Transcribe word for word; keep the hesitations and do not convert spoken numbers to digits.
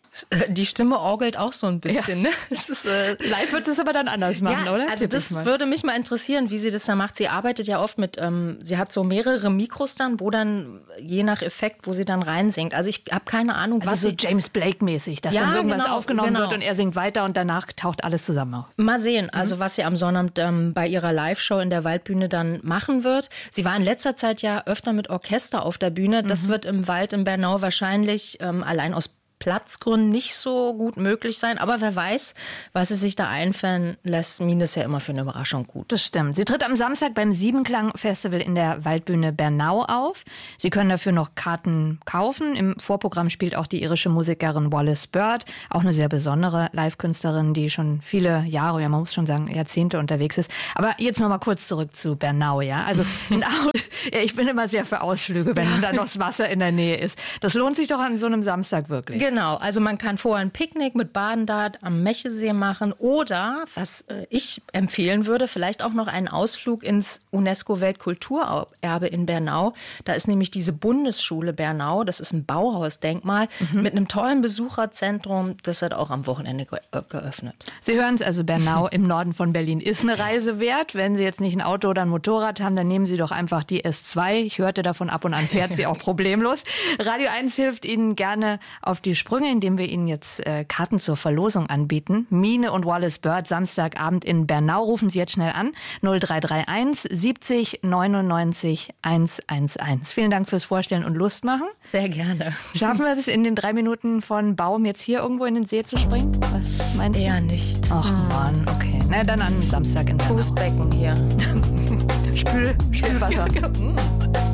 Die Stimme orgelt auch so ein bisschen. Ja. Ne? Es ist, äh, live wird es aber dann anders machen, ja, oder? Also das würde mich mal interessieren, wie sie das da macht. Sie arbeitet ja oft mit, ähm, sie hat so mehrere Mikros dann, wo dann, je nach Effekt, wo sie dann reinsingt. Also ich habe keine Ahnung, also was so sie... James Blake-mäßig, dass ja, dann irgendwas genau, aufgenommen genau. wird und er singt weiter und danach taucht alles zusammen auf. Mal sehen, also mhm. was sie am Sonnabend ähm, bei ihrer Live-Show in der Waldbühne dann machen wird. Sie war in letzter Zeit ja öfter mit Orchester auf der Bühne. Das mhm. wird im Wald in Bernau wahrscheinlich ähm, allein aus Platzgründen nicht so gut möglich sein. Aber wer weiß, was sie sich da einfallen lässt. Mine ist ja immer für eine Überraschung gut. Das stimmt. Sie tritt am Samstag beim Siebenklang-Festival in der Waldbühne Bernau auf. Sie können dafür noch Karten kaufen. Im Vorprogramm spielt auch die irische Musikerin Wallis Bird, auch eine sehr besondere Live-Künstlerin, die schon viele Jahre, ja man muss schon sagen Jahrzehnte unterwegs ist. Aber jetzt noch mal kurz zurück zu Bernau. Ja, also ja, ich bin immer sehr für Ausflüge, wenn da noch das Wasser in der Nähe ist. Das lohnt sich doch an so einem Samstag wirklich. Genau, also man kann vorher ein Picknick mit Baden da am Mechesee machen oder, was äh, ich empfehlen würde, vielleicht auch noch einen Ausflug ins UNESCO-Weltkulturerbe in Bernau. Da ist nämlich diese Bundesschule Bernau, das ist ein Bauhausdenkmal mhm. mit einem tollen Besucherzentrum. Das hat auch am Wochenende ge- äh, geöffnet. Sie hören es, also Bernau im Norden von Berlin ist eine Reise wert. Wenn Sie jetzt nicht ein Auto oder ein Motorrad haben, dann nehmen Sie doch einfach die S zwei. Ich hörte davon, ab und an fährt sie auch problemlos. Radio eins hilft Ihnen gerne auf die Sprünge, indem wir Ihnen jetzt äh, Karten zur Verlosung anbieten. Mine und Wallis Bird, Samstagabend in Bernau. Rufen Sie jetzt schnell an. null drei drei eins siebzig neunundneunzig hundertzehn. Vielen Dank fürs Vorstellen und Lust machen. Sehr gerne. Schaffen wir es in den drei Minuten von Baum jetzt hier irgendwo in den See zu springen? Was meinst du? Eher nicht. Ach Mann, okay. Na dann am Samstag in Bernau. Fußbecken hier. Spül, Spülwasser.